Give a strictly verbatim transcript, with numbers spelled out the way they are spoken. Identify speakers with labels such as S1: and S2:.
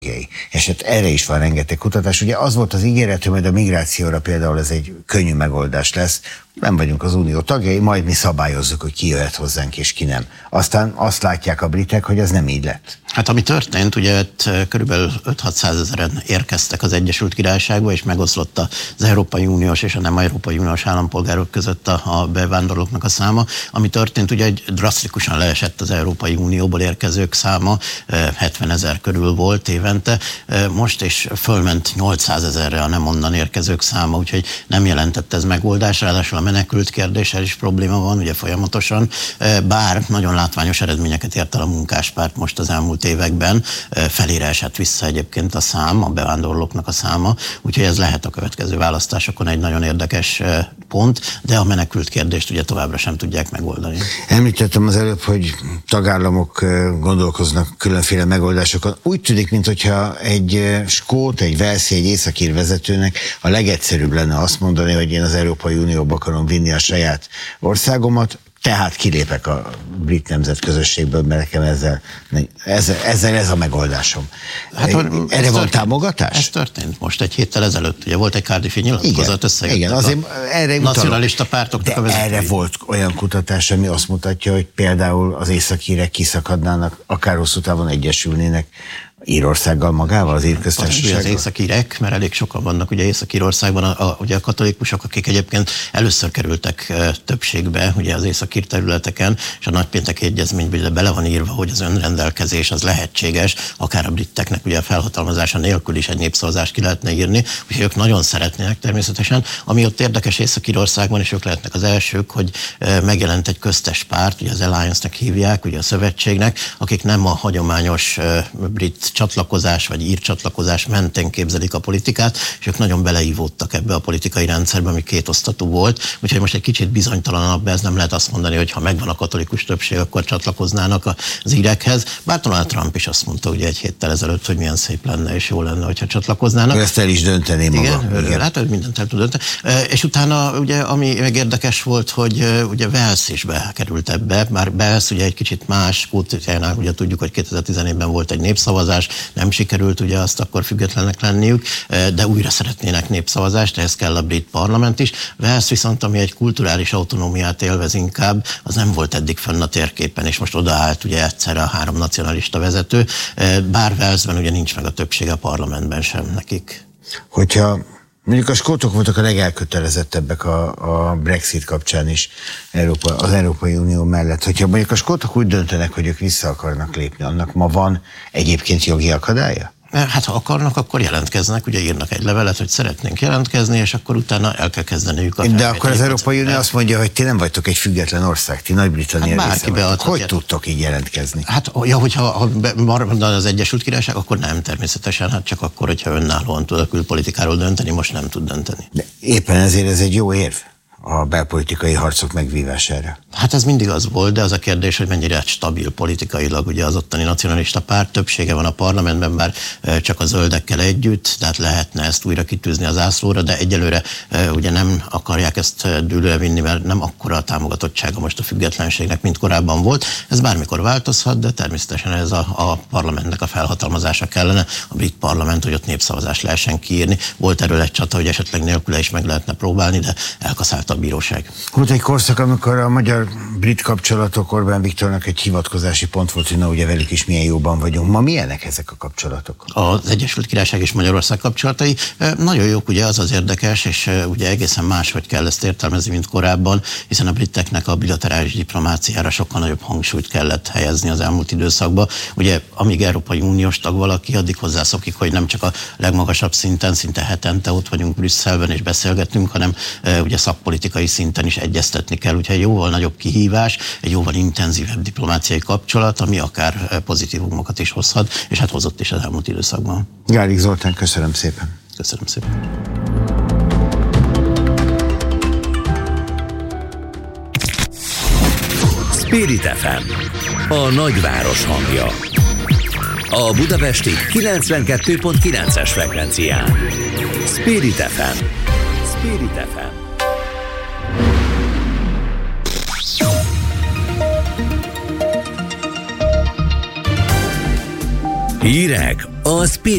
S1: És hát erre is van rengeteg kutatás. Ugye az volt az ígéret, hogy majd a migrációra például ez egy könnyű megoldás lesz. Nem vagyunk az unió tagjai, majd mi szabályozzuk, hogy ki jöhet hozzánk és ki nem. Aztán azt látják a britek, hogy ez nem így lett.
S2: Hát ami történt, ugye körülbelül öt-hatszázezeren érkeztek az Egyesült Királyságba, és megoszlott az Európai Uniós és a nem Európai Uniós állampolgárok között a, a bevándorlóknak a száma. Ami történt, ugye egy drasztikusan leesett az Európai Unióból érkezők száma, hetvenezer körül volt évente, most is fölment nyolcszázezerre a nem onnan érkezők száma, úgyhogy nem jelentett ez megoldás, ráadásul a menekült kérdéssel is probléma van, ugye folyamatosan, bár nagyon látványos eredményeket ért el a munkáspárt most az elmúlt években, felére esett vissza egyébként a szám, a bevándorlóknak a száma, úgyhogy ez lehet a következő választásokon egy nagyon érdekes pont, de a menekült kérdést ugye továbbra sem tudják megoldani.
S1: Említettem az előbb, hogy tagállamok gondolkoznak különféle megoldásokon. Úgy tűnik, mintha egy skót, egy walesi, egy északír vezetőnek a legegyszerűbb lenne azt mondani, hogy én az Európai Unióba akarom vinni a saját országomat, tehát kilépek a brit nemzetközösségből, mert nekem ezzel, ezzel, ezzel ez a megoldásom. Hát, Erre van történt, támogatás?
S2: Ez történt most egy héttel ezelőtt. Ugye volt egy Cardiffi nyilatkozat, összejöttek
S1: igen, azért erre
S2: nacionalista pártoknak a vezetői.
S1: Erre volt olyan kutatás, ami azt mutatja, hogy például az északírek kiszakadnának, akár hosszú távon egyesülnének Írországgal magával, az Írköztársasággal?
S2: Az északírek, mert elég sokan vannak ugye Észak-Írországban, a, a, ugye a katolikusok, akik egyébként először kerültek e, többségbe ugye az északír területeken, és a Nagypénteki Egyezményben bele van írva, hogy az önrendelkezés az lehetséges, akár a briteknek ugye a felhatalmazása nélkül is egy népszavazást ki lehetne írni, úgyhogy ők nagyon szeretnének természetesen. Ami ott érdekes Észak-Írországban, és ők lehetnek az elsők, hogy e, megjelent egy köztes párt, ugye az Alliance-nek hívják, ugye a szövetségnek, akik nem a hagyományos e, brit csatlakozás vagy ír csatlakozás mentén képzelik a politikát, és ők nagyon beleívódtak ebbe a politikai rendszerbe, ami kétosztatú volt. Úgyhogy most egy kicsit bizonytalanabb, ez nem lehet azt mondani, hogy ha megvan a katolikus többség, akkor csatlakoznának az írekhez. Bár Donald Trump is azt mondta ugye egy héttel ezelőtt, hogy milyen szép lenne és jó lenne, hogyha csatlakoznának.
S1: Ő ezt el is döntené maga.
S2: Igen, Igen. Hát ő mindent el tud dönteni. És utána ugye, ami meg érdekes volt, hogy ugye Wales is bekerült ebbe, bár Wales ugye egy kicsit más, Skóciánál ugye tudjuk, hogy kétezer-tizenegyben volt egy népszavazás, nem sikerült ugye azt akkor függetlenek lenniük, de újra szeretnének népszavazást, ehhez kell a brit parlament is. Wales viszont, ami egy kulturális autonómiát élvez inkább, az nem volt eddig fönn a térképen, és most odaállt ugye egyszerre a három nacionalista vezető, bár Walesben ugye nincs meg a többsége a parlamentben sem nekik.
S1: Hogyha mondjuk a skótok voltak a legelkötelezettebbek a, a Brexit kapcsán is Európa, az Európai Unió mellett. Hogyha mondjuk a skótok úgy döntenek, hogy ők vissza akarnak lépni, annak ma van egyébként jogi akadálya?
S2: Hát ha akarnak, akkor jelentkeznek, ugye írnak egy levelet, hogy szeretnénk jelentkezni, és akkor utána el kell kezdeniük a...
S1: De akkor az Európai Unió azt mondja, hogy ti nem vagytok egy független ország, ti Nagy-Britannia
S2: hát
S1: része vagytok. Hogy tudtok így jelentkezni?
S2: Hát, ja, hogyha ha marad az Egyesült Királyság, akkor nem természetesen, hát csak akkor, hogyha önállóan tud a külpolitikáról dönteni, most nem tud dönteni.
S1: De éppen ezért ez egy jó érv a belpolitikai harcok megvívására.
S2: Hát ez mindig az volt, de az a kérdés, hogy mennyire stabil politikailag ugye az ottani nacionalista párt, többsége van a parlamentben, bár csak a zöldekkel együtt, tehát lehetne ezt újra kitűzni az zászlóra, de egyelőre ugye nem akarják ezt dűlőre vinni, mert nem akkora a támogatottsága most a függetlenségnek, mint korábban volt. Ez bármikor változhat, de természetesen ez a, a parlamentnek a felhatalmazása kellene, a brit parlament, hogy ott népszavazást lehessen kiírni. Volt erről egy csata, hogy esetleg nélküle is meg lehetne próbálni, de elkaszált a bíróság.
S1: Volt egy korszak, amikor a magyar-brit kapcsolatok Orbán Viktornak egy hivatkozási pont volt, hogy na ugye velük is milyen jóban vagyunk. Ma milyenek ezek a kapcsolatok?
S2: Az Egyesült Királyság és Magyarország kapcsolatai nagyon jók, ugye az az érdekes, és ugye egészen máshogy kell ezt értelmezni, mint korábban, hiszen a briteknek a bilaterális diplomáciára sokkal nagyobb hangsúlyt kellett helyezni az elmúlt időszakban. Ugye amíg Európai Uniós tag valaki, addig hozzászokik, hogy nem csak a legmagasabb szinten, szinte hetente ott vagyunk Brüsszelben és beszélgetünk, hanem ugye szakpolitikai szinten is egyeztetni kell, úgyhogy jóval nagyobb kihívás, egy jóval intenzívebb diplomáciai kapcsolat, ami akár pozitívumokat is hozhat, és hát hozott is az elmúlt időszakban.
S1: Gálik Zoltán, köszönöm szépen.
S2: Köszönöm szépen.
S3: Spirit ef em, a nagyváros hangja. A budapesti kilencvenkettő pont kilences frekvencián. Spirit ef em. Spirit ef em. Hírek a Spirit